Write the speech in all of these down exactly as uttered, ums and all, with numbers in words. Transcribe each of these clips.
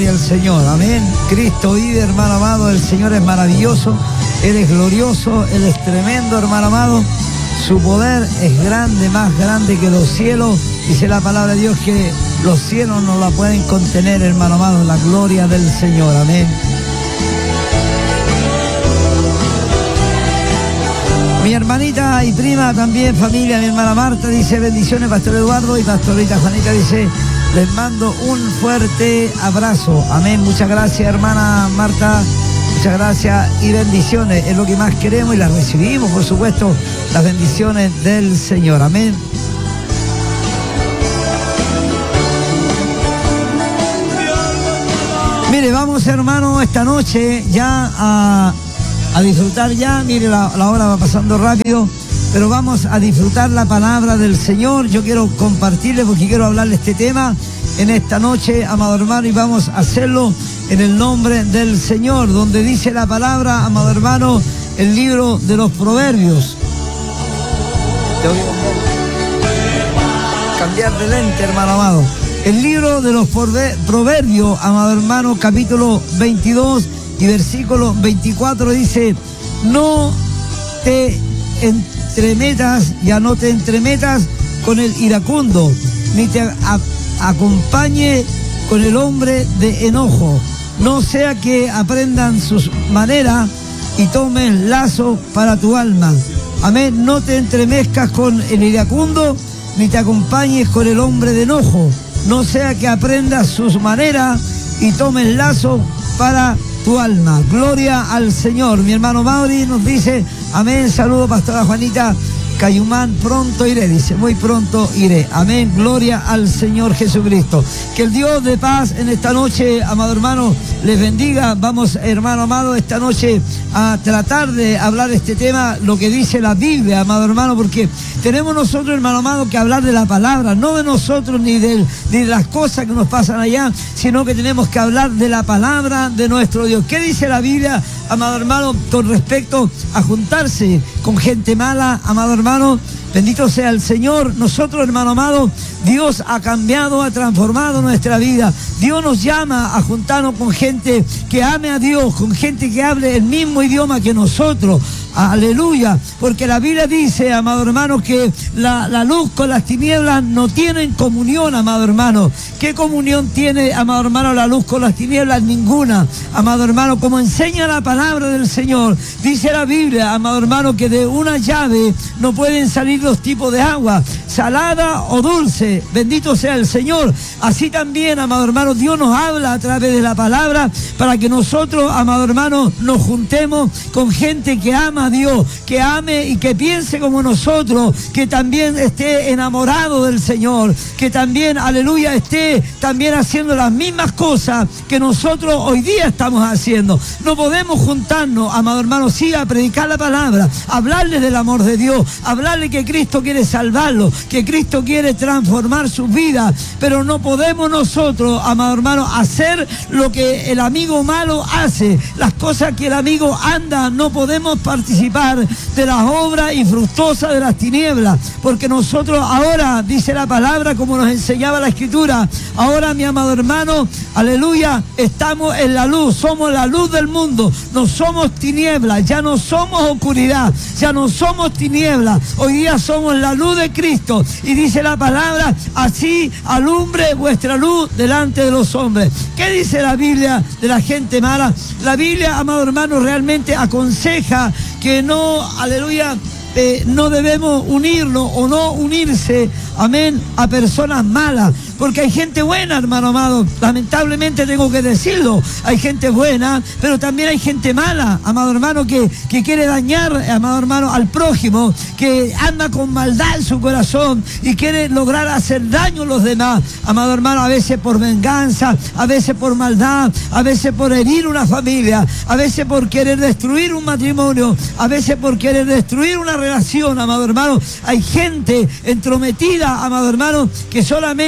gloria al Señor, amén. Cristo vive, hermano amado, el Señor es maravilloso, Él es glorioso, Él es tremendo, hermano amado. Su poder es grande, más grande que los cielos. Dice la palabra de Dios que los cielos no la pueden contener, hermano amado, la gloria del Señor, amén. Mi hermanita y prima también, familia, mi hermana Marta, dice bendiciones, Pastor Eduardo, y Pastorita Juanita dice, les mando un fuerte abrazo, amén. Muchas gracias, hermana Marta, muchas gracias y bendiciones, es lo que más queremos y las recibimos, por supuesto, las bendiciones del Señor, amén. Mire, vamos, hermano, esta noche ya a... a disfrutar ya, mire, la, la hora va pasando rápido, pero vamos a disfrutar la palabra del Señor. Yo quiero compartirle porque quiero hablarle este tema en esta noche, amado hermano, y vamos a hacerlo en el nombre del Señor, donde dice la palabra, amado hermano, el libro de los Proverbios. Tengo que cambiar de lente, hermano amado. El libro de los Proverbios, amado hermano, capítulo veintidós, y versículo veinticuatro dice, no te entremetas, ya no te entremetas con el iracundo, ni te a, acompañe con el hombre de enojo, no sea que aprendan sus maneras y tomen lazo para tu alma. Amén, no te entremezcas con el iracundo, ni te acompañes con el hombre de enojo, no sea que aprendas sus maneras y tomes lazo para tu alma. Gloria al Señor. Mi hermano Mauri nos dice, amén, saludo, Pastora Juanita Cayumán, pronto iré, dice, muy pronto iré, amén, gloria al Señor Jesucristo. Que el Dios de paz en esta noche, amado hermano, les bendiga. Vamos, hermano amado, esta noche a tratar de hablar este tema, lo que dice la Biblia, amado hermano, porque tenemos nosotros, hermano amado, que hablar de la palabra, no de nosotros ni de, ni de las cosas que nos pasan allá, sino que tenemos que hablar de la palabra de nuestro Dios. ¿Qué dice la Biblia, amado hermano, con respecto a juntarse con gente mala, amado hermano? Bendito sea el Señor. Nosotros, hermano amado, Dios ha cambiado, ha transformado nuestra vida. Dios nos llama a juntarnos con gente que ame a Dios, con gente que hable el mismo idioma que nosotros. Aleluya, porque la Biblia dice, amado hermano, que la, la luz con las tinieblas no tienen comunión, amado hermano. ¿Qué comunión tiene, amado hermano, la luz con las tinieblas? Ninguna, amado hermano. Como enseña la palabra del Señor, dice la Biblia, amado hermano, que de una llave no pueden salir dos tipos de agua, salada o dulce. Bendito sea el Señor. Así también, amado hermano, Dios nos habla a través de la palabra para que nosotros, amado hermano, nos juntemos con gente que ama a Dios, que ame y que piense como nosotros, que también esté enamorado del Señor, que también, aleluya, esté también haciendo las mismas cosas que nosotros hoy día estamos haciendo. No podemos juntarnos, amado hermano, sí, a predicar la palabra, hablarles del amor de Dios, hablarle que Cristo quiere salvarlo, que Cristo quiere transformar sus vidas, pero no podemos nosotros, amado hermano, hacer lo que el amigo malo hace, las cosas que el amigo anda. No podemos participar de las obras infructuosas de las tinieblas, porque nosotros ahora, dice la palabra, como nos enseñaba la Escritura, ahora, mi amado hermano, aleluya, estamos en la luz, somos la luz del mundo, no somos tinieblas, ya no somos oscuridad, ya no somos tinieblas, hoy día somos la luz de Cristo, y dice la palabra, así alumbre vuestra luz delante de los hombres. ¿Qué dice la Biblia de la gente mala? La Biblia, amado hermano, realmente aconseja que no, aleluya, eh, no debemos unirnos o no unirse, amén, a personas malas, porque hay gente buena, hermano amado, lamentablemente tengo que decirlo, hay gente buena, pero también hay gente mala, amado hermano, que, que quiere dañar, amado hermano, al prójimo, que anda con maldad en su corazón y quiere lograr hacer daño a los demás, amado hermano, a veces por venganza, a veces por maldad, a veces por herir una familia, a veces por querer destruir un matrimonio, a veces por querer destruir una relación, amado hermano. Hay gente entrometida, amado hermano, que solamente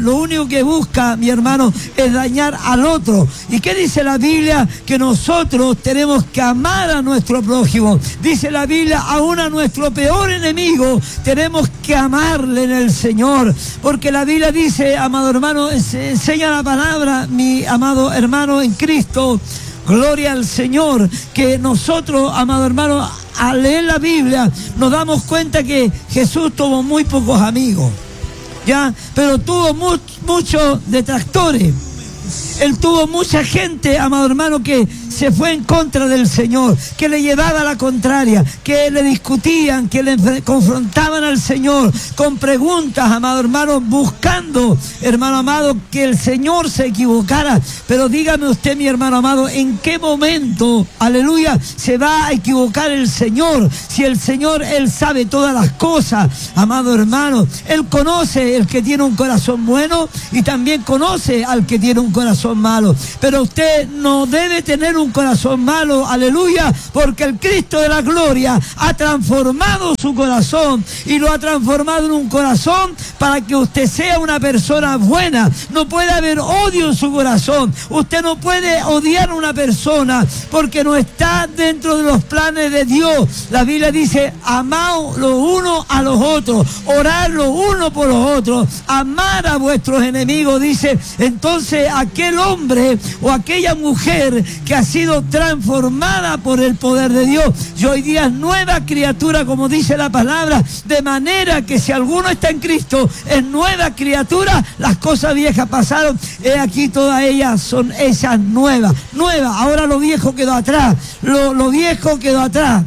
lo único que busca, mi hermano, es dañar al otro. ¿Y qué dice la Biblia? Que nosotros tenemos que amar a nuestro prójimo. Dice la Biblia, aún a nuestro peor enemigo tenemos que amarle en el Señor, porque la Biblia dice, amado hermano, enseña la palabra, mi amado hermano en Cristo, gloria al Señor, que nosotros, amado hermano, al leer la Biblia nos damos cuenta que Jesús tuvo muy pocos amigos, ¿ya? Pero tuvo mu muchos detractores. Él tuvo mucha gente, amado hermano, que se fue en contra del Señor, que le llevaba a la contraria, que le discutían, que le confrontaban al Señor con preguntas, amado hermano, buscando, hermano amado, que el Señor se equivocara. Pero dígame usted, mi hermano amado, ¿en qué momento, aleluya, se va a equivocar el Señor? Si el Señor, Él sabe todas las cosas, amado hermano. Él conoce el que tiene un corazón bueno y también conoce al que tiene un corazón malo. Pero usted no debe tener un corazón malo, aleluya, porque el Cristo de la gloria ha transformado su corazón y lo ha transformado en un corazón para que usted sea una persona buena. No puede haber odio en su corazón. Usted no puede odiar a una persona porque no está dentro de los planes de Dios. La Biblia dice, amaos los unos a los otros, orar los unos por los otros, amar a vuestros enemigos, dice. Entonces aquel hombre o aquella mujer que ha sido transformada por el poder de Dios, y hoy día es nueva criatura, como dice la palabra, de manera que si alguno está en Cristo, es nueva criatura. Las cosas viejas pasaron, he aquí todas ellas son esas nuevas, nuevas. Ahora lo viejo quedó atrás, lo, lo viejo quedó atrás.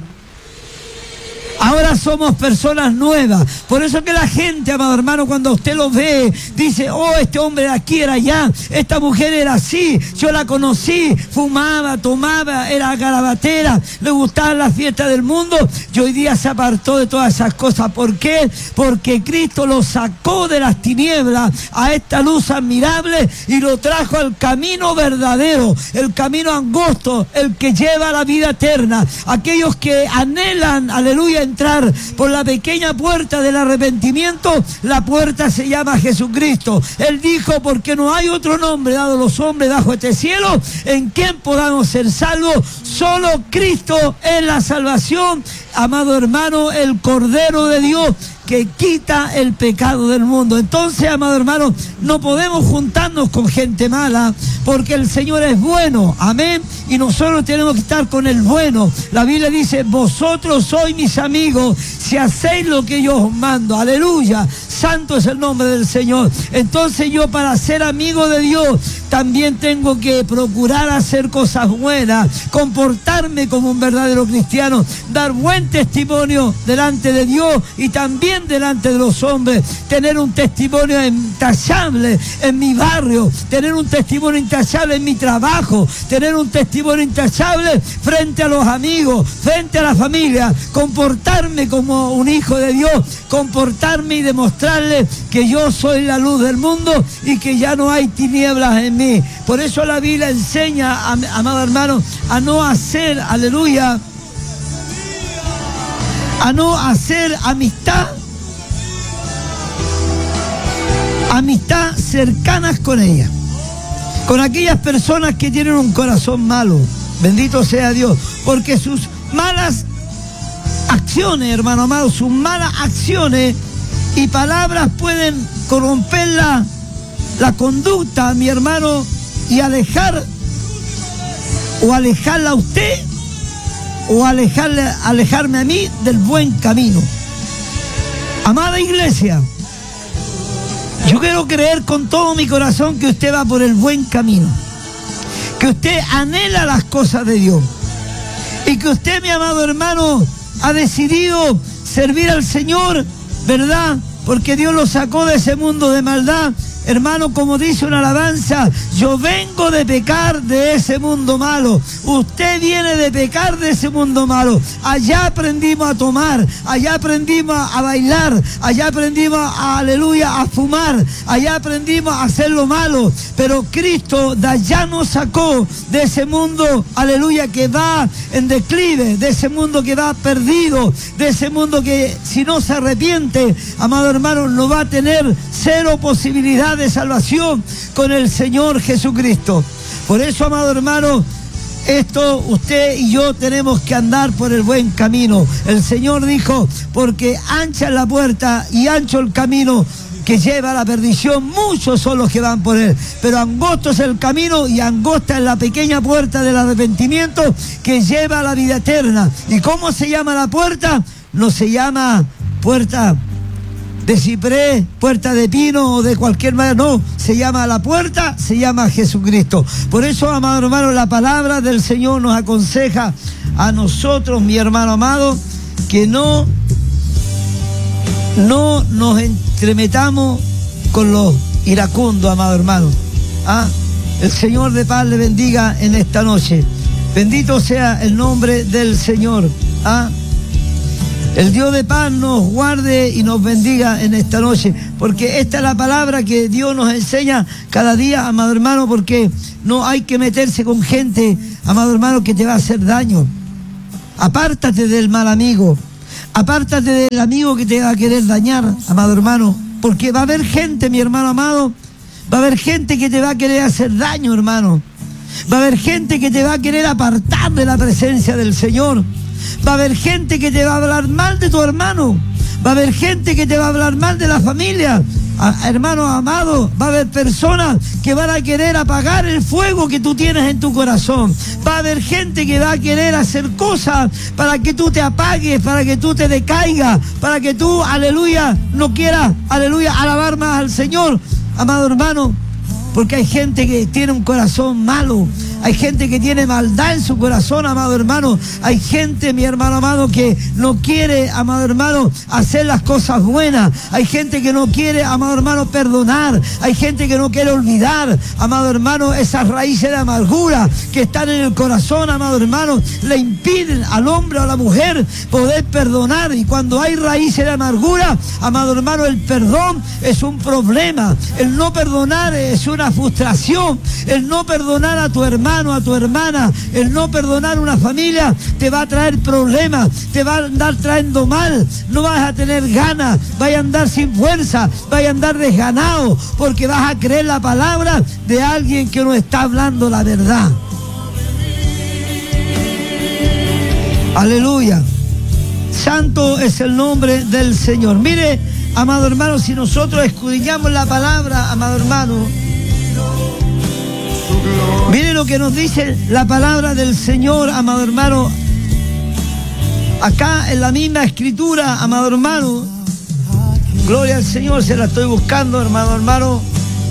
Ahora somos personas nuevas. Por eso que la gente, amado hermano, cuando usted lo ve, dice, oh, este hombre de aquí era allá, esta mujer era así, yo la conocí, fumaba, tomaba, era garabatera, le gustaban las fiestas del mundo, y hoy día se apartó de todas esas cosas. ¿Por qué? Porque Cristo lo sacó de las tinieblas a esta luz admirable y lo trajo al camino verdadero, el camino angosto, el que lleva a la vida eterna. Aquellos que anhelan, aleluya, entrar por la pequeña puerta del arrepentimiento, la puerta se llama Jesucristo. Él dijo, porque no hay otro nombre dado a los hombres bajo este cielo en quien podamos ser salvos. Solo Cristo es la salvación, amado hermano, el Cordero de Dios que quita el pecado del mundo. Entonces, amado hermano, no podemos juntarnos con gente mala, porque el Señor es bueno, amén, y nosotros tenemos que estar con el bueno. La Biblia dice, vosotros sois mis amigos si hacéis lo que yo os mando, aleluya, santo es el nombre del Señor. Entonces yo, para ser amigo de Dios, también tengo que procurar hacer cosas buenas, comportarme como un verdadero cristiano, dar buen testimonio delante de Dios y también delante de los hombres, tener un testimonio intachable en mi barrio, tener un testimonio intachable en mi trabajo, tener un testimonio intachable frente a los amigos, frente a la familia, comportarme como un hijo de Dios, comportarme y demostrarle que yo soy la luz del mundo y que ya no hay tinieblas en mí. Por eso la Biblia enseña, amado hermano, a no hacer, aleluya, a no hacer amistad amistad cercanas con ella, con aquellas personas que tienen un corazón malo. Bendito sea Dios, porque sus malas acciones, hermano amado, sus malas acciones y palabras pueden corromper la, la conducta, mi hermano, y alejar o alejarla a usted o alejarle, alejarme a mí del buen camino. Amada iglesia, yo quiero creer con todo mi corazón que usted va por el buen camino, que usted anhela las cosas de Dios y que usted, mi amado hermano, ha decidido servir al Señor, ¿verdad? Porque Dios lo sacó de ese mundo de maldad. Hermano, como dice una alabanza, yo vengo de pecar de ese mundo malo. Usted viene de pecar de ese mundo malo. Allá aprendimos a tomar, allá aprendimos a bailar, allá aprendimos a, aleluya, a fumar, allá aprendimos a hacer lo malo. Pero Cristo de allá nos sacó de ese mundo, aleluya, que va en declive, de ese mundo que va perdido, de ese mundo que si no se arrepiente, amado hermano, no va a tener cero posibilidad oportunidad de salvación con el Señor Jesucristo. Por eso, amado hermano, esto usted y yo tenemos que andar por el buen camino. El Señor dijo, porque ancha es la puerta y ancho el camino que lleva a la perdición, muchos son los que van por él, pero angosto es el camino y angosta es la pequeña puerta del arrepentimiento que lleva a la vida eterna. ¿Y cómo se llama la puerta? No se llama puerta de ciprés, puerta de pino o de cualquier manera, no, se llama la puerta, se llama Jesucristo. Por eso, amado hermano, la palabra del Señor nos aconseja a nosotros, mi hermano amado, que no no nos entremetamos con los iracundos, amado hermano. ¿Ah? El Señor de paz le bendiga en esta noche. Bendito sea el nombre del Señor. ¿Ah? El Dios de paz nos guarde y nos bendiga en esta noche, porque esta es la palabra que Dios nos enseña cada día, amado hermano, porque no hay que meterse con gente, amado hermano, que te va a hacer daño. Apártate del mal amigo. Apártate del amigo que te va a querer dañar, amado hermano, porque va a haber gente, mi hermano amado, va a haber gente que te va a querer hacer daño, hermano. Va a haber gente que te va a querer apartar de la presencia del Señor. Va a haber gente que te va a hablar mal de tu hermano. Va a haber gente que te va a hablar mal de la familia. A, hermano amado, va a haber personas que van a querer apagar el fuego que tú tienes en tu corazón. Va a haber gente que va a querer hacer cosas para que tú te apagues, para que tú te decaigas, para que tú, aleluya, no quieras, aleluya, alabar más al Señor, amado hermano, porque hay gente que tiene un corazón malo. Hay gente que tiene maldad en su corazón, amado hermano. Hay gente, mi hermano amado, que no quiere, amado hermano, hacer las cosas buenas. Hay gente que no quiere, amado hermano, perdonar. Hay gente que no quiere olvidar, amado hermano, esas raíces de amargura que están en el corazón, amado hermano, le impiden al hombre o a la mujer poder perdonar. Y cuando hay raíces de amargura, amado hermano, el perdón es un problema. El no perdonar es una frustración. El no perdonar a tu hermano, a tu hermana, el no perdonar a una familia te va a traer problemas, te va a andar trayendo mal, no vas a tener ganas, vas a andar sin fuerza, vas a andar desganado, porque vas a creer la palabra de alguien que no está hablando la verdad. Aleluya. Santo es el nombre del Señor. Mire, amado hermano, si nosotros escudriñamos la palabra, amado hermano, mire lo que nos dice la palabra del Señor, amado hermano. Acá en la misma escritura, amado hermano. Gloria al Señor, se la estoy buscando, hermano hermano.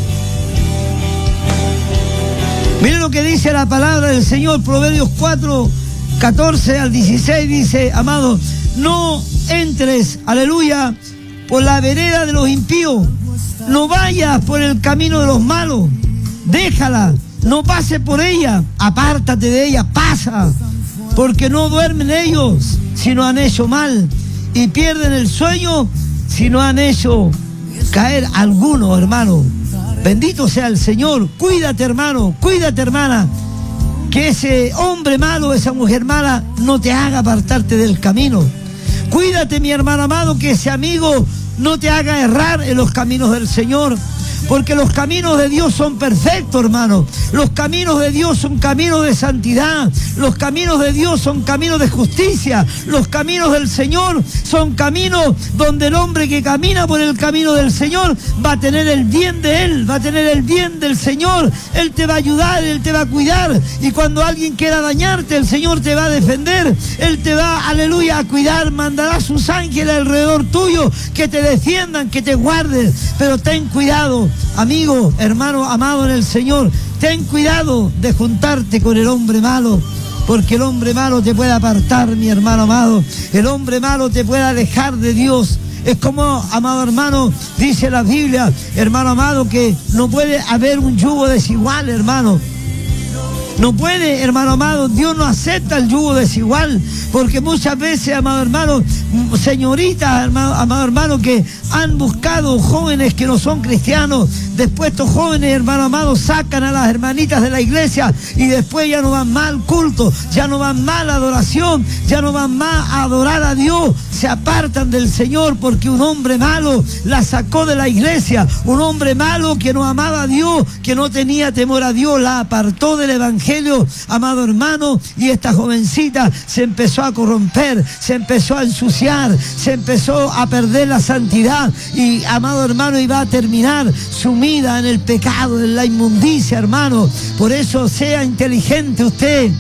Mire lo que dice la palabra del Señor, Proverbios cuatro, catorce al dieciséis, dice, amado, no entres, aleluya, por la vereda de los impíos, no vayas por el camino de los malos, déjala. No pases por ella, apártate de ella, pasa, porque no duermen ellos si no han hecho mal, y pierden el sueño si no han hecho caer alguno, hermano. Bendito sea el Señor. Cuídate, hermano, cuídate, hermana, que ese hombre malo, esa mujer mala, no te haga apartarte del camino. Cuídate, mi hermano amado, que ese amigo no te haga errar en los caminos del Señor. Porque los caminos de Dios son perfectos, hermano. Los caminos de Dios son caminos de santidad. Los caminos de Dios son caminos de justicia. Los caminos del Señor son caminos donde el hombre que camina por el camino del Señor va a tener el bien de Él, va a tener el bien del Señor. Él te va a ayudar, Él te va a cuidar. Y cuando alguien quiera dañarte, el Señor te va a defender. Él te va, aleluya, a cuidar. Mandará sus ángeles alrededor tuyo que te defiendan, que te guarden. Pero ten cuidado, amigo, hermano amado en el Señor, ten cuidado de juntarte con el hombre malo, porque el hombre malo te puede apartar, mi hermano amado. El hombre malo te puede alejar de Dios. Es como, amado hermano, dice la Biblia, hermano amado, que no puede haber un yugo desigual, hermano. No puede, hermano amado, Dios no acepta el yugo desigual, porque muchas veces, amado hermano, señoritas, amado, amado hermano, que han buscado jóvenes que no son cristianos, después estos jóvenes, hermano amado, sacan a las hermanitas de la iglesia y después ya no van más al culto, ya no van más a la adoración, ya no van más a adorar a Dios, se apartan del Señor porque un hombre malo la sacó de la iglesia, un hombre malo que no amaba a Dios, que no tenía temor a Dios, la apartó del evangelio, amado hermano, y esta jovencita se empezó a corromper, se empezó a ensuciar, se empezó a perder la santidad y, amado hermano, iba a terminar sumida en el pecado, en la inmundicia, hermano. Por eso sea inteligente usted,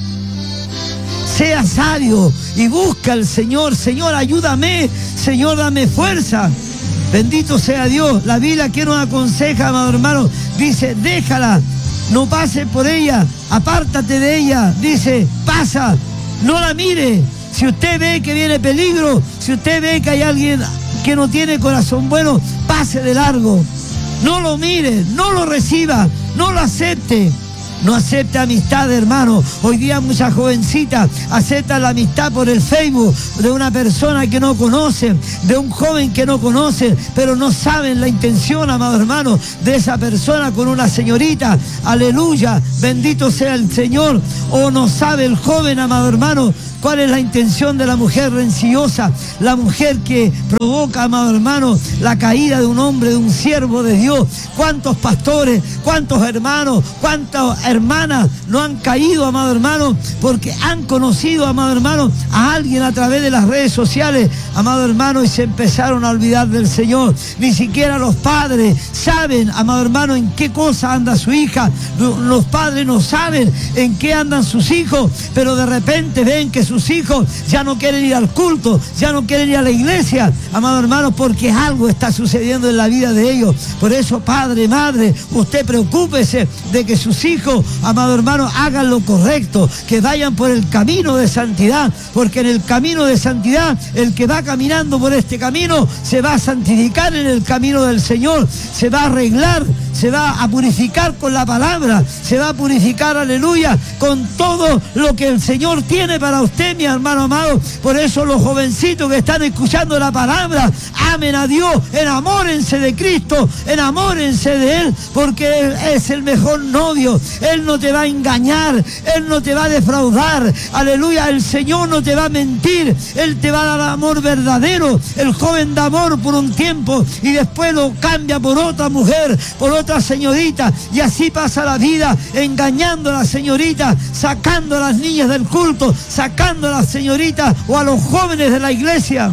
sea sabio y busca al Señor. Señor, ayúdame, Señor, dame fuerza. Bendito sea Dios. La Biblia que nos aconseja, amado hermano, dice, déjala, no pase por ella, apártate de ella, dice, pasa, no la mire. Si usted ve que viene peligro, si usted ve que hay alguien que no tiene corazón bueno, pase de largo. No lo mire, no lo reciba, no lo acepte. No acepte amistad, hermano. Hoy día muchas jovencitas aceptan la amistad por el Facebook de una persona que no conocen, de un joven que no conocen, pero no saben la intención, amado hermano, de esa persona con una señorita. Aleluya, bendito sea el Señor. O no sabe el joven, amado hermano, cuál es la intención de la mujer rencillosa, la mujer que provoca, amado hermano, la caída de un hombre, de un siervo de Dios. ¿Cuántos pastores, cuántos hermanos, cuántas hermanas no han caído, amado hermano, porque han conocido, amado hermano, a alguien a través de las redes sociales, amado hermano, y se empezaron a olvidar del Señor? Ni siquiera los padres saben, amado hermano, en qué cosa anda su hija. Los padres no saben en qué andan sus hijos, pero de repente ven que sus hijos ya no quieren ir al culto, ya no quieren ir a la iglesia, amado hermano, porque algo está sucediendo en la vida de ellos. Por eso, padre, madre, usted preocúpese de que sus hijos, amado hermano, hagan lo correcto, que vayan por el camino de santidad, porque en el camino de santidad, el que va caminando por este camino, se va a santificar en el camino del Señor, se va a arreglar, se va a purificar con la palabra, se va a purificar, aleluya, con todo lo que el Señor tiene para usted, mi hermano amado. Por eso los jovencitos que están escuchando la palabra, amen a Dios, enamórense de Cristo, enamórense de Él, porque Él es el mejor novio. Él no te va a engañar, Él no te va a defraudar, aleluya, el Señor no te va a mentir, Él te va a dar amor verdadero. El joven da amor por un tiempo y después lo cambia por otra mujer, por otra señorita, y así pasa la vida, engañando a la señorita, sacando a las niñas del culto, sacando a las señoritas o a los jóvenes de la iglesia.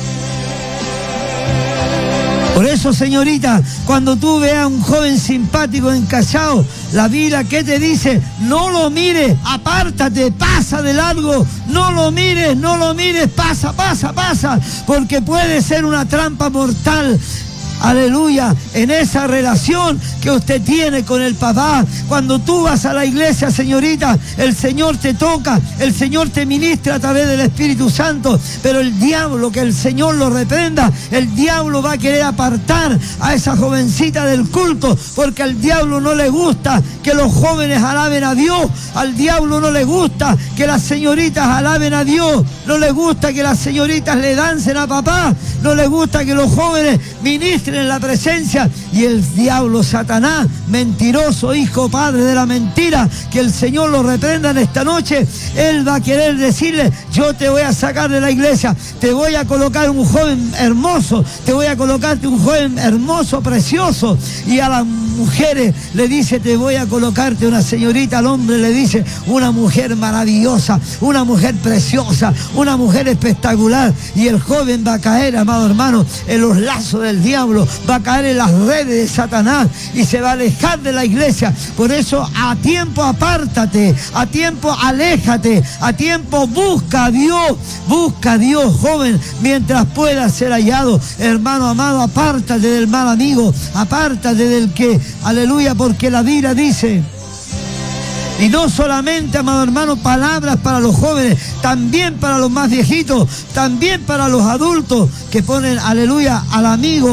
Por eso, señorita, cuando tú veas a un joven simpático encachado, la Biblia, ¿qué te dice? No lo mires, apártate, pasa de largo, no lo mires, no lo mires, pasa, pasa, pasa, porque puede ser una trampa mortal. Aleluya, en esa relación que usted tiene con el papá. Cuando tú vas a la iglesia, señorita, el Señor te toca, el Señor te ministra a través del Espíritu Santo, pero el diablo, que el Señor lo reprenda, el diablo va a querer apartar a esa jovencita del culto, porque al diablo no le gusta que los jóvenes alaben a Dios, al diablo no le gusta que las señoritas alaben a Dios, no le gusta que las señoritas le dancen a papá, no le gusta que los jóvenes ministren en la presencia. Y el diablo, Satanás, mentiroso, hijo, padre de la mentira, que el Señor lo reprenda en esta noche, él va a querer decirle: yo te voy a sacar de la iglesia, te voy a colocar un joven hermoso, te voy a colocarte un joven hermoso, precioso. Y a las mujeres le dice: te voy a colocarte una señorita. Al hombre le dice: una mujer maravillosa, una mujer preciosa, una mujer espectacular. Y el joven va a caer, amado hermano, en los lazos del diablo, va a caer en las redes de Satanás y se va a alejar de la iglesia. Por eso, a tiempo apártate, a tiempo aléjate, a tiempo busca a Dios, busca a Dios, joven, mientras pueda ser hallado. Hermano amado, apártate del mal amigo, apártate del que, aleluya, porque la Biblia dice... Y no solamente, amado hermano, palabras para los jóvenes, también para los más viejitos, también para los adultos que ponen, aleluya, al amigo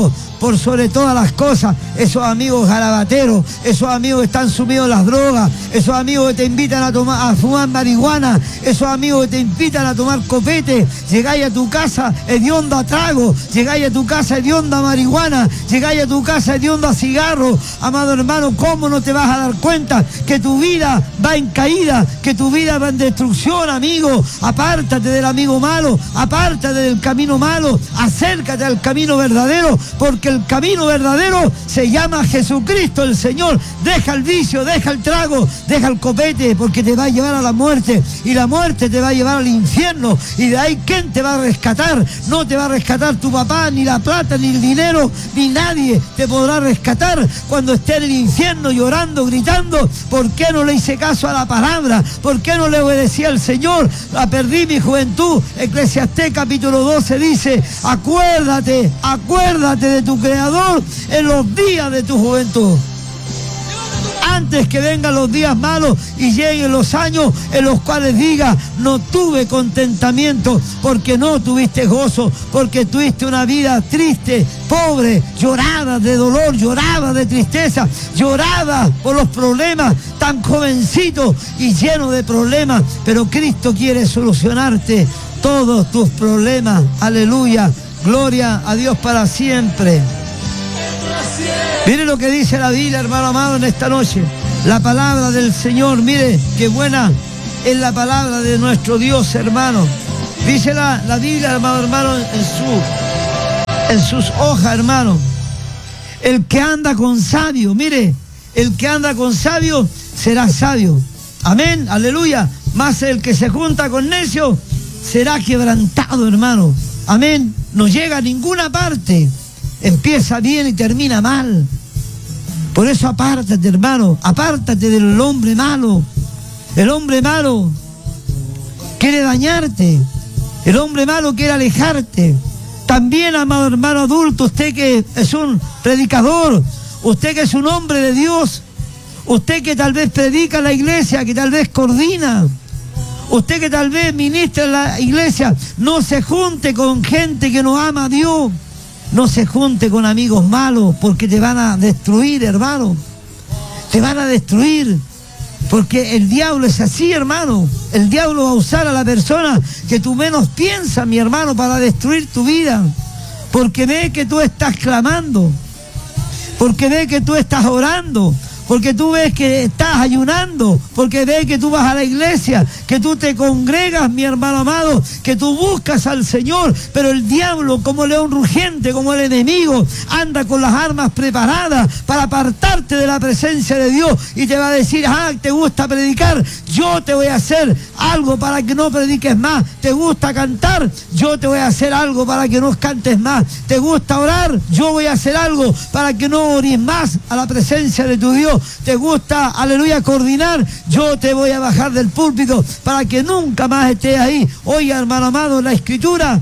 por sobre todas las cosas. Esos amigos garabateros, esos amigos que están sumidos en las drogas, esos amigos que te invitan a tomar, a fumar marihuana, esos amigos que te invitan a tomar copete, llegáis a tu casa hediondo a trago, llegáis a tu casa hediondo a marihuana, llegáis a tu casa hediondo a cigarro. Amado hermano, ¿cómo no te vas a dar cuenta que tu vida va en caída, que tu vida va en destrucción, amigo? Apártate del amigo malo, apártate del camino malo, acércate al camino verdadero, porque el camino verdadero se llama Jesucristo el Señor. Deja el vicio, deja el trago, deja el copete, porque te va a llevar a la muerte, y la muerte te va a llevar al infierno, y de ahí ¿quién te va a rescatar? No te va a rescatar tu papá, ni la plata, ni el dinero, ni nadie te podrá rescatar cuando esté en el infierno llorando, gritando: ¿por qué no le hice caso a la palabra? ¿Por qué no le obedecí al Señor? La perdí mi juventud. Eclesiastés capítulo doce dice: acuérdate, acuérdate de tu Creador en los días de tu juventud, antes que vengan los días malos y lleguen los años en los cuales digas: no tuve contentamiento, porque no tuviste gozo, porque tuviste una vida triste, pobre, lloraba de dolor, lloraba de tristeza, lloraba por los problemas, tan jovencito y lleno de problemas. Pero Cristo quiere solucionarte todos tus problemas. Aleluya, gloria a Dios para siempre. Mire lo que dice la Biblia, hermano amado, en esta noche. La palabra del Señor, mire qué buena es la palabra de nuestro Dios, hermano. Dice la, la Biblia, hermano, hermano, en, su, en sus hojas, hermano: el que anda con sabio, mire, el que anda con sabio será sabio. Amén, aleluya. Más el que se junta con necio será quebrantado, hermano. Amén. No llega a ninguna parte. Empieza bien y termina mal. Por eso apártate, hermano, apártate del hombre malo. El hombre malo quiere dañarte, el hombre malo quiere alejarte. También, amado hermano adulto, usted que es un predicador, usted que es un hombre de Dios, usted que tal vez predica en la iglesia, que tal vez coordina, usted que tal vez ministra en la iglesia, no se junte con gente que no ama a Dios. No se junte con amigos malos, porque te van a destruir, hermano. Te van a destruir. Porque el diablo es así, hermano. El diablo va a usar a la persona que tú menos piensas, mi hermano, para destruir tu vida. Porque ve que tú estás clamando. Porque ve que tú estás orando. Porque tú ves que estás ayunando, porque ves que tú vas a la iglesia, que tú te congregas, mi hermano amado, que tú buscas al Señor. Pero el diablo, como león rugiente, como el enemigo, anda con las armas preparadas para apartarte de la presencia de Dios, y te va a decir: ah, ¿te gusta predicar? Yo te voy a hacer algo para que no prediques más. ¿Te gusta cantar? Yo te voy a hacer algo para que no cantes más. ¿Te gusta orar? Yo voy a hacer algo para que no ores más a la presencia de tu Dios. ¿Te gusta, aleluya, coordinar? Yo te voy a bajar del púlpito para que nunca más estés ahí. Oiga, hermano amado, la Escritura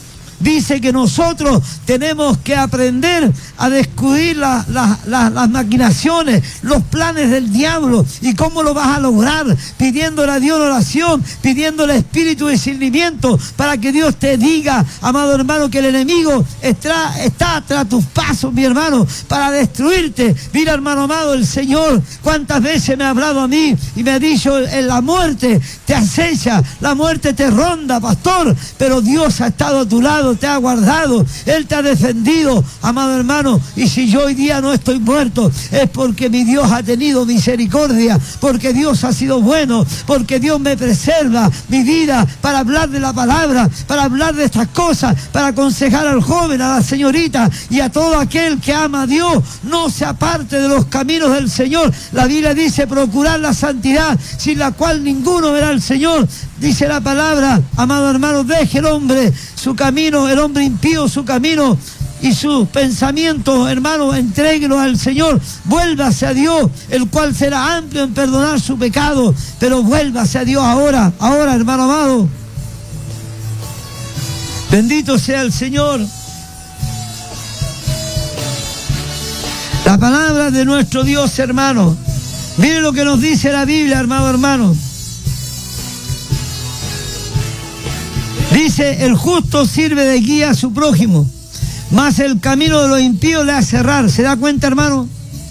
dice que nosotros tenemos que aprender a descubrir la, la, la, las maquinaciones, los planes del diablo. ¿Y cómo lo vas a lograr? Pidiéndole a Dios oración, pidiéndole espíritu de discernimiento, para que Dios te diga, amado hermano, que el enemigo está, está tras tus pasos, mi hermano, para destruirte. Mira, hermano amado, el Señor cuántas veces me ha hablado a mí y me ha dicho: en la muerte te acecha, la muerte te ronda, pastor, pero Dios ha estado a tu lado, te ha guardado, Él te ha defendido, amado hermano. Y si yo hoy día no estoy muerto, es porque mi Dios ha tenido misericordia, porque Dios ha sido bueno, porque Dios me preserva mi vida para hablar de la palabra, para hablar de estas cosas, para aconsejar al joven, a la señorita y a todo aquel que ama a Dios. No se aparte de los caminos del Señor. La Biblia dice: procurar la santidad, sin la cual ninguno verá al Señor. Dice la palabra, amado hermano: deje el hombre su camino, el hombre impío su camino y sus pensamientos, hermano, entréguelos al Señor. Vuélvase a Dios, el cual será amplio en perdonar su pecado. Pero vuélvase a Dios ahora, ahora, hermano amado. Bendito sea el Señor. La palabra de nuestro Dios, hermano. Mire lo que nos dice la Biblia, hermano, hermano. Dice: el justo sirve de guía a su prójimo, Mas el camino de los impíos le hace errar. ¿Se da cuenta, hermano?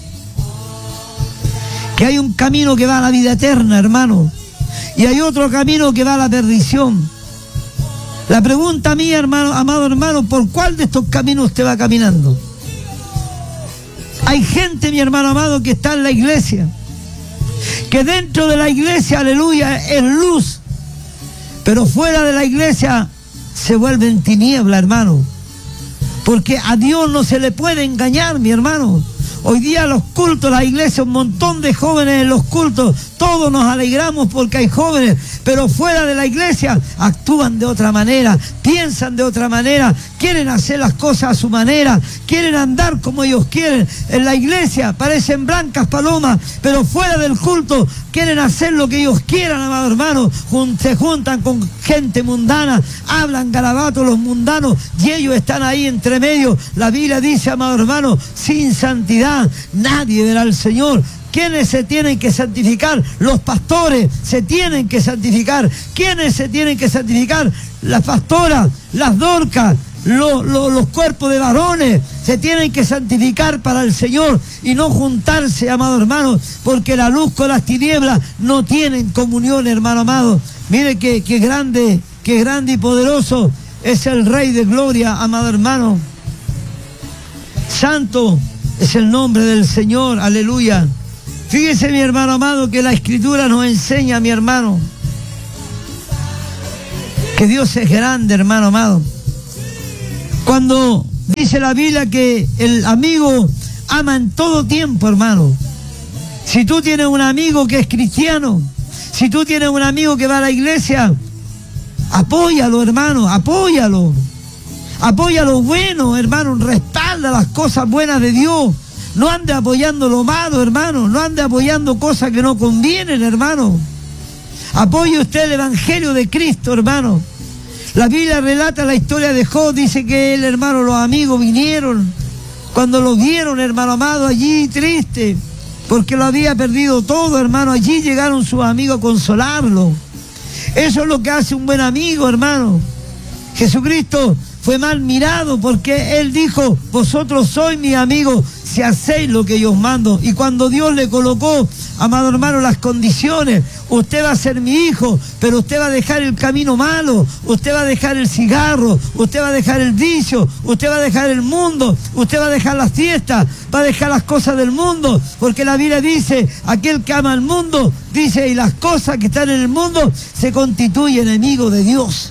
Que hay un camino que va a la vida eterna, hermano, y hay otro camino que va a la perdición. La pregunta mía, hermano, amado hermano, ¿por cuál de estos caminos usted va caminando? Hay gente, mi hermano amado, que está en la iglesia, que dentro de la iglesia, aleluya, es luz, pero fuera de la iglesia se vuelve en tiniebla, hermano, porque a Dios no se le puede engañar, mi hermano. Hoy día los cultos, la iglesia, un montón de jóvenes en los cultos, todos nos alegramos porque hay jóvenes, pero fuera de la iglesia actúan de otra manera, piensan de otra manera, quieren hacer las cosas a su manera, quieren andar como ellos quieren. En la iglesia parecen blancas palomas, pero fuera del culto quieren hacer lo que ellos quieran, amado hermano. Se juntan con gente mundana, hablan garabatos los mundanos y ellos están ahí entre medio. La Biblia dice, amado hermano, sin santidad nadie verá al Señor. ¿Quiénes se tienen que santificar? Los pastores se tienen que santificar. ¿Quiénes se tienen que santificar? Las pastoras, las dorcas, los, los, los cuerpos de varones se tienen que santificar para el Señor y no juntarse, amado hermano, porque la luz con las tinieblas no tienen comunión, hermano amado. Mire qué, qué grande, qué grande y poderoso es el Rey de Gloria, amado hermano. Santo es el nombre del Señor, aleluya. Fíjese, mi hermano amado, que la Escritura nos enseña, mi hermano, que Dios es grande, hermano amado. Cuando dice la Biblia que el amigo ama en todo tiempo, hermano. Si tú tienes un amigo que es cristiano, si tú tienes un amigo que va a la iglesia, apóyalo, hermano, apóyalo. Apoya lo bueno, hermano, respalda las cosas buenas de Dios. No ande apoyando lo malo, hermano. No ande apoyando cosas que no convienen, hermano. Apoye usted el Evangelio de Cristo, hermano. La Biblia relata la historia de Job. Dice que él, hermano, los amigos vinieron. Cuando lo vieron, hermano amado, allí triste, porque lo había perdido todo, hermano. Allí llegaron sus amigos a consolarlo. Eso es lo que hace un buen amigo, hermano. Jesucristo fue mal mirado porque él dijo, vosotros sois mis amigos si hacéis lo que yo os mando. Y cuando Dios le colocó, amado hermano, las condiciones, usted va a ser mi hijo, pero usted va a dejar el camino malo, usted va a dejar el cigarro, usted va a dejar el vicio, usted va a dejar el mundo, usted va a dejar las fiestas, va a dejar las cosas del mundo, porque la Biblia dice, aquel que ama al mundo, dice, y las cosas que están en el mundo se constituye enemigo de Dios.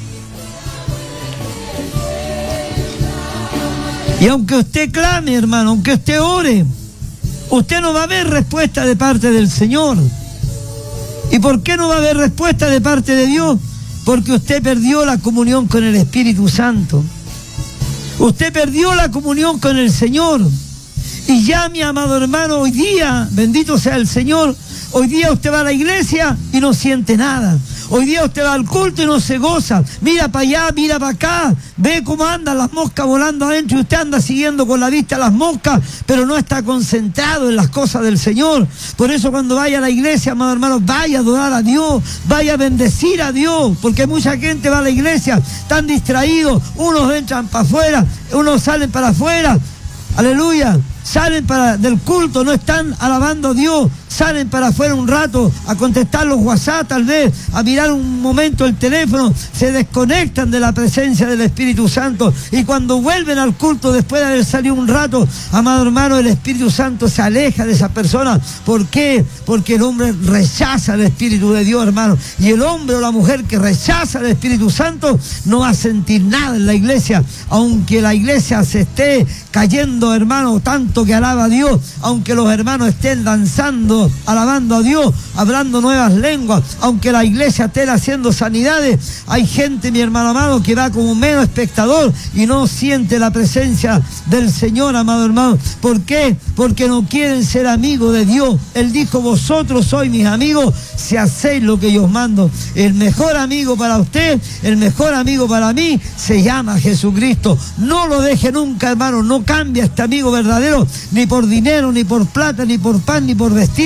Y aunque usted clame, hermano, aunque usted ore, usted no va a ver respuesta de parte del Señor. ¿Y por qué no va a haber respuesta de parte de Dios? Porque usted perdió la comunión con el Espíritu Santo. Usted perdió la comunión con el Señor. Y ya, mi amado hermano, hoy día, bendito sea el Señor, hoy día usted va a la iglesia y no siente nada. Hoy día usted va al culto y no se goza. Mira para allá, mira para acá. Ve cómo andan las moscas volando adentro y usted anda siguiendo con la vista las moscas, pero no está concentrado en las cosas del Señor. Por eso cuando vaya a la iglesia, amado hermano, vaya a adorar a Dios, vaya a bendecir a Dios, porque mucha gente va a la iglesia, están distraídos, unos entran para afuera, unos salen para afuera. Aleluya. Salen para del culto, no están alabando a Dios, salen para afuera un rato a contestar los WhatsApp, tal vez, a mirar un momento el teléfono, se desconectan de la presencia del Espíritu Santo, y cuando vuelven al culto después de haber salido un rato, amado hermano, el Espíritu Santo se aleja de esa persona. ¿Por qué? Porque el hombre rechaza el Espíritu de Dios, hermano, y el hombre o la mujer que rechaza el Espíritu Santo no va a sentir nada en la iglesia, aunque la iglesia se esté cayendo, hermano, tanto que alaba a Dios, aunque los hermanos estén danzando, alabando a Dios, hablando nuevas lenguas, aunque la iglesia esté haciendo sanidades, hay gente, mi hermano amado, que va como un mero espectador y no siente la presencia del Señor, amado hermano. ¿Por qué? Porque no quieren ser amigos de Dios. Él dijo, vosotros sois mis amigos si hacéis lo que yo os mando. El mejor amigo para usted, el mejor amigo para mí, se llama Jesucristo. No lo deje nunca, hermano, no cambie a este amigo verdadero, ni por dinero, ni por plata, ni por pan, ni por vestido.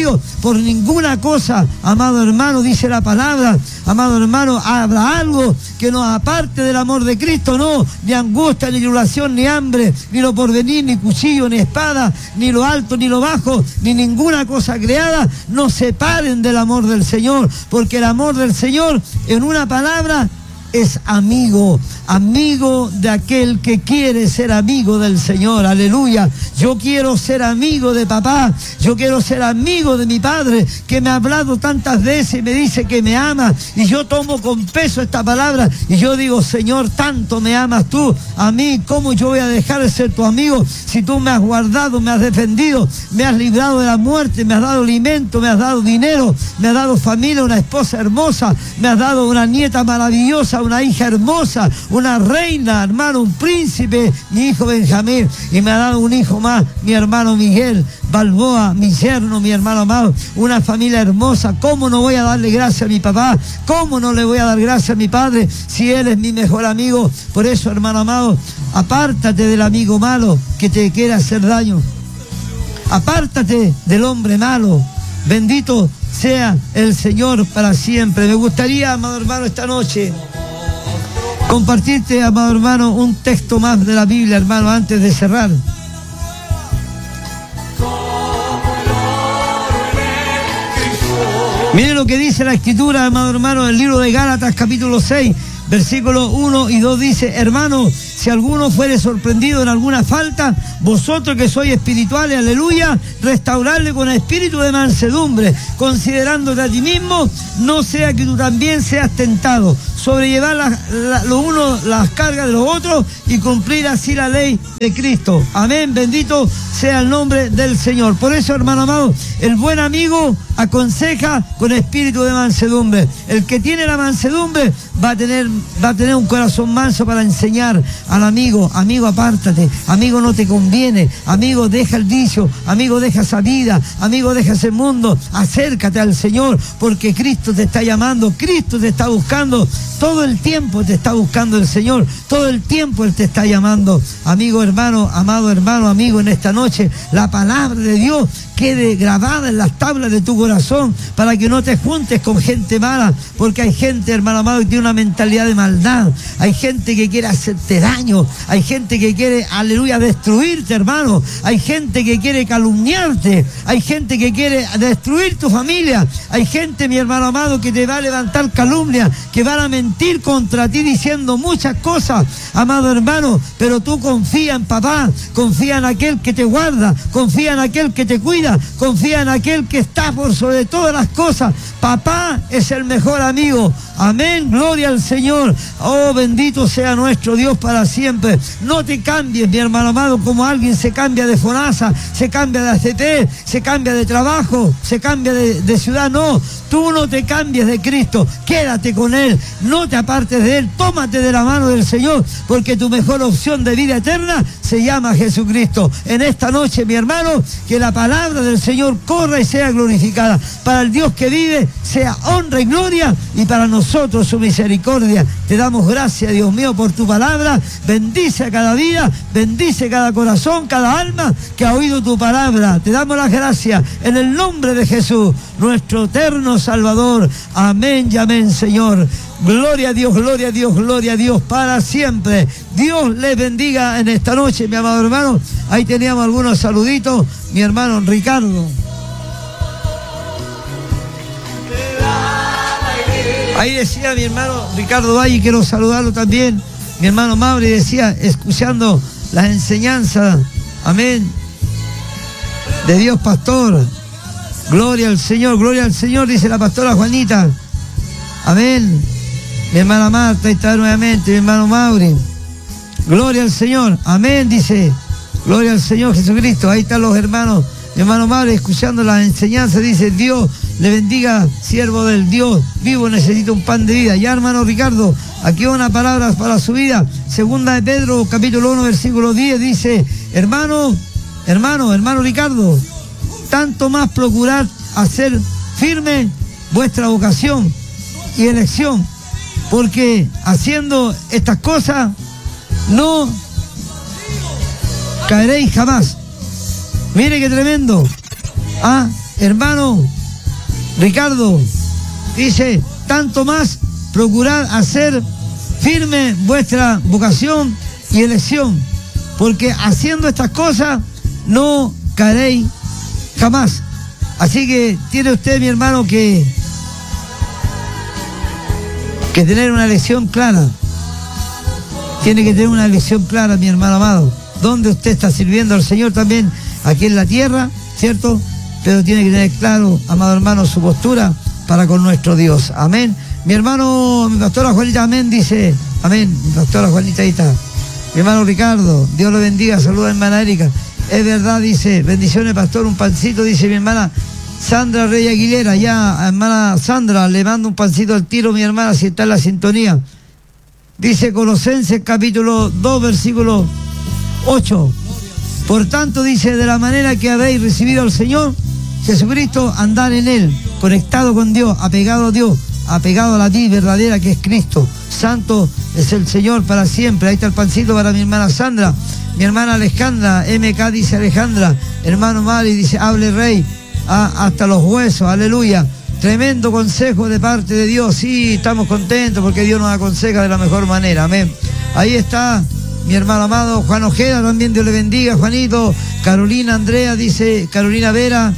Dios. Por ninguna cosa, amado hermano, dice la palabra, amado hermano, habrá algo que nos aparte del amor de Cristo, no, ni angustia, ni tribulación, ni hambre, ni lo porvenir, ni cuchillo, ni espada, ni lo alto, ni lo bajo, ni ninguna cosa creada, nos separen del amor del Señor, porque el amor del Señor, en una palabra, es amigo, amigo de aquel que quiere ser amigo del Señor, aleluya. Yo quiero ser amigo de papá, yo quiero ser amigo de mi padre, que me ha hablado tantas veces y me dice que me ama, y yo tomo con peso esta palabra, y yo digo, Señor, tanto me amas tú a mí, ¿cómo yo voy a dejar de ser tu amigo si tú me has guardado, me has defendido, me has librado de la muerte, me has dado alimento, me has dado dinero, me has dado familia, una esposa hermosa, me has dado una nieta maravillosa, una hija hermosa, una reina, hermano, un príncipe, mi hijo Benjamín, y me ha dado un hijo más, mi hermano Miguel Balboa, mi yerno, mi hermano amado, una familia hermosa. ¿Cómo no voy a darle gracias a mi papá? ¿Cómo no le voy a dar gracias a mi padre si él es mi mejor amigo? Por eso, hermano amado, apártate del amigo malo que te quiere hacer daño. Apártate del hombre malo. Bendito sea el Señor para siempre. Me gustaría, amado hermano, esta noche compartirte, amado hermano, un texto más de la Biblia, hermano, antes de cerrar. Mire lo que dice la Escritura, amado hermano, en el libro de Gálatas, capítulo seis, versículos uno y dos dice: hermano, si alguno fuere sorprendido en alguna falta, vosotros que sois espirituales, aleluya, restaurarle con espíritu de mansedumbre, considerándote a ti mismo, no sea que tú también seas tentado, sobrellevar la, la, lo uno las cargas de los otros y cumplir así la ley de Cristo. Amén, bendito sea el nombre del Señor. Por eso, hermano amado, el buen amigo aconseja con espíritu de mansedumbre. El que tiene la mansedumbre va a tener, va a tener un corazón manso para enseñar al amigo: amigo, apártate, amigo, no te conviene, amigo, deja el vicio, amigo, deja esa vida, amigo, deja ese mundo, acércate al Señor, porque Cristo te está llamando, Cristo te está buscando, todo el tiempo te está buscando el Señor, todo el tiempo Él te está llamando. Amigo, hermano, amado hermano, amigo, en esta noche la palabra de Dios quede grabada en las tablas de tu corazón, para que no te juntes con gente mala, porque hay gente, hermano amado, que tiene una mentalidad de maldad, hay gente que quiere hacerte daño, hay gente que quiere, aleluya, destruirte, hermano, hay gente que quiere calumniarte, hay gente que quiere destruir tu familia, hay gente, mi hermano amado, que te va a levantar calumnia, que van a mentir contra ti diciendo muchas cosas, amado hermano, pero tú confía en papá, confía en aquel que te guarda, confía en aquel que te cuida, confía en aquel que está por sobre todas las cosas. Papá es el mejor amigo. Amén, gloria al Señor. Oh, bendito sea nuestro Dios para siempre. No te cambies, mi hermano amado, como alguien se cambia de FONASA, se cambia de A C T, se cambia de trabajo, se cambia de, de ciudad. No, tú no te cambies de Cristo, quédate con Él, no te apartes de Él, tómate de la mano del Señor, porque tu mejor opción de vida eterna se llama Jesucristo. En esta noche, mi hermano, que la palabra del Señor corra y sea glorificada. Para el Dios que vive sea honra y gloria, y para nosotros su misericordia. Te damos gracias, Dios mío, por tu palabra. Bendice a cada vida, bendice cada corazón, cada alma que ha oído tu palabra. Te damos las gracias en el nombre de Jesús, nuestro eterno Salvador. Amén y amén, Señor. Gloria a Dios, gloria a Dios, gloria a Dios para siempre. Dios les bendiga en esta noche, mi amado hermano. Ahí teníamos algunos saluditos. Mi hermano Ricardo. Ahí decía mi hermano Ricardo Valle, quiero saludarlo también. Mi hermano Mauri decía, escuchando las enseñanzas, amén, de Dios pastor. Gloria al Señor, gloria al Señor, dice la pastora Juanita. Amén. Mi hermana Marta, ahí está nuevamente, mi hermano Mauri. Gloria al Señor, amén, dice. Gloria al Señor Jesucristo. Ahí están los hermanos. Mi hermano Mauri, escuchando las enseñanzas, dice: Dios le bendiga, siervo del Dios vivo, necesita un pan de vida. Ya, hermano Ricardo, aquí una palabra para su vida. Segunda de Pedro, capítulo uno, versículo diez, dice: hermano, hermano, hermano Ricardo, tanto más procurad hacer firme vuestra vocación y elección, porque haciendo estas cosas no caeréis jamás. Mire qué tremendo. Ah, hermano Ricardo, dice, tanto más procurad hacer firme vuestra vocación y elección, porque haciendo estas cosas no caeréis jamás. Así que tiene usted, mi hermano, que, que tener una elección clara. Tiene que tener una elección clara, mi hermano amado. ¿Dónde usted está sirviendo al Señor también? Aquí en la tierra, ¿cierto? Pero tiene que tener claro, amado hermano, su postura para con nuestro Dios. Amén. Mi hermano, mi pastora Juanita, amén, dice, amén, mi pastora Juanita, ahí está. Mi hermano Ricardo, Dios lo bendiga, saluda a hermana Erika. Es verdad, dice, bendiciones, pastor, un pancito, dice mi hermana Sandra Rey Aguilera. Ya, hermana Sandra, le mando un pancito al tiro, mi hermana, si está en la sintonía. Dice Colosenses capítulo dos, versículo ocho. Por tanto, dice, de la manera que habéis recibido al Señor Jesucristo, andar en Él, conectado con Dios, apegado a Dios, apegado a la vida verdadera que es Cristo. Santo es el Señor para siempre. Ahí está el pancito para mi hermana Sandra. Mi hermana Alejandra, M K dice Alejandra. Hermano Mari dice, hable Rey, ah, hasta los huesos, aleluya. Tremendo consejo de parte de Dios. Sí, estamos contentos porque Dios nos aconseja de la mejor manera, amén. Ahí está mi hermano amado Juan Ojeda, también Dios le bendiga, Juanito. Carolina Andrea dice, Carolina Vera.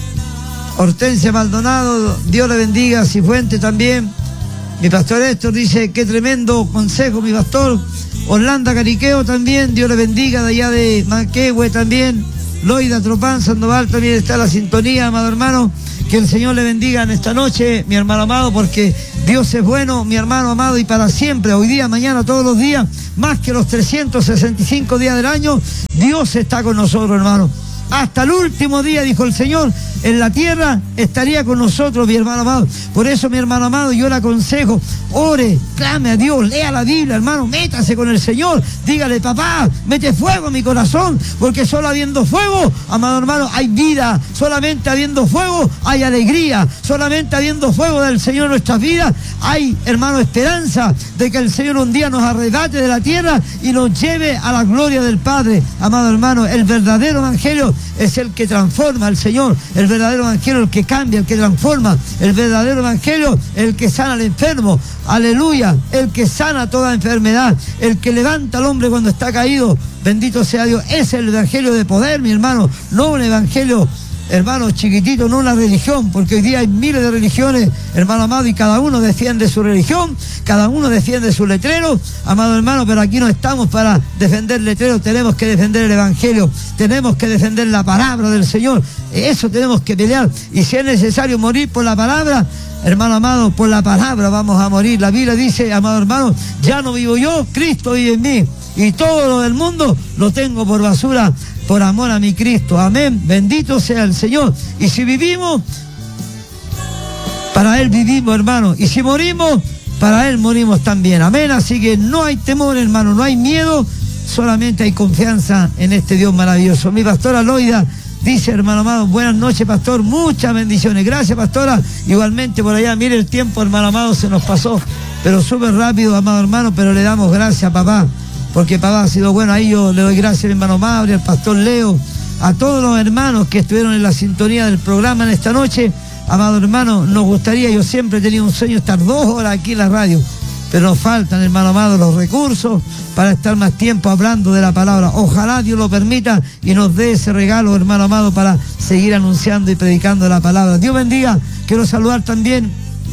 Hortensia Maldonado, Dios le bendiga. Cifuente también. Mi pastor Héctor dice, qué tremendo consejo, mi pastor. Orlando Cariqueo también, Dios le bendiga, de allá de Manquehue también. Loida Tropán Sandoval también está en la sintonía, amado hermano. Que el Señor le bendiga en esta noche, mi hermano amado, porque Dios es bueno, mi hermano amado, y para siempre, hoy día, mañana, todos los días, más que los trescientos sesenta y cinco días del año, Dios está con nosotros, hermano. Hasta el último día, dijo el Señor, en la tierra estaría con nosotros, mi hermano amado. Por eso, mi hermano amado, yo le aconsejo, ore, clame a Dios, lea la Biblia, hermano, métase con el Señor, dígale, papá, mete fuego en mi corazón, porque solo habiendo fuego, amado hermano, hay vida. Solamente habiendo fuego hay alegría. Solamente habiendo fuego del Señor en nuestras vidas hay, hermano, esperanza de que el Señor un día nos arrebate de la tierra y nos lleve a la gloria del Padre. Amado hermano, el verdadero evangelio es el que transforma al Señor. El verdadero evangelio el que cambia, el que transforma. El verdadero evangelio el que sana al enfermo. Aleluya, el que sana toda enfermedad, el que levanta al hombre cuando está caído. Bendito sea Dios. Es el evangelio de poder, mi hermano, no un evangelio, hermano, chiquitito, no una religión, porque hoy día hay miles de religiones, hermano amado, y cada uno defiende su religión, cada uno defiende su letrero, amado hermano, pero aquí no estamos para defender letreros, tenemos que defender el evangelio, tenemos que defender la palabra del Señor, eso tenemos que pelear, y si es necesario morir por la palabra, hermano amado, por la palabra vamos a morir. La Biblia dice, amado hermano, ya no vivo yo, Cristo vive en mí, y todo lo del mundo lo tengo por basura, por amor a mi Cristo, amén, bendito sea el Señor. Y si vivimos, para Él vivimos, hermano, y si morimos, para Él morimos también, amén. Así que no hay temor, hermano, no hay miedo, solamente hay confianza en este Dios maravilloso. Mi pastora Loida dice, hermano amado, buenas noches, pastor, muchas bendiciones. Gracias, pastora, igualmente por allá. Mire, el tiempo, hermano amado, se nos pasó, pero súper rápido, amado hermano, pero le damos gracias, papá, porque papá ha sido bueno. Ahí yo le doy gracias al hermano Mauri, al pastor Leo, a todos los hermanos que estuvieron en la sintonía del programa en esta noche. Amado hermano, nos gustaría, yo siempre he tenido un sueño estar dos horas aquí en la radio, pero nos faltan, hermano amado, los recursos para estar más tiempo hablando de la palabra. Ojalá Dios lo permita y nos dé ese regalo, hermano amado, para seguir anunciando y predicando la palabra. Dios bendiga. Quiero saludar también,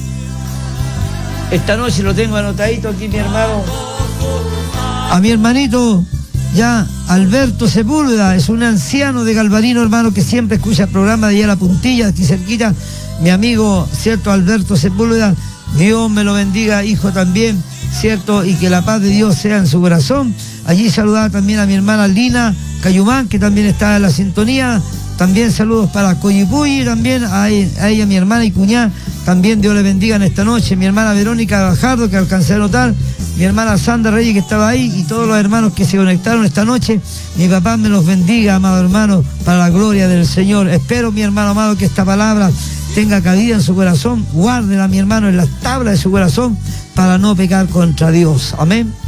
esta noche lo tengo anotadito aquí, mi hermano, a mi hermanito ya Alberto Sepúlveda, es un anciano de Galvarino, hermano, que siempre escucha el programa de allá a la puntilla, aquí cerquita, mi amigo, cierto, Alberto Sepúlveda. Dios me lo bendiga, hijo, también, cierto, y que la paz de Dios sea en su corazón. Allí saludar también a mi hermana Lina Cayumán, que también está en la sintonía. También saludos para Coyipuy, también a ella, a ella, mi hermana y cuñada, también Dios le bendiga en esta noche. Mi hermana Verónica Bajardo, que alcancé a notar, mi hermana Sandra Reyes, que estaba ahí, y todos los hermanos que se conectaron esta noche. Mi papá me los bendiga, amado hermano, para la gloria del Señor. Espero, mi hermano amado, que esta palabra tenga cabida en su corazón. Guárdela, mi hermano, en las tablas de su corazón, para no pecar contra Dios. Amén.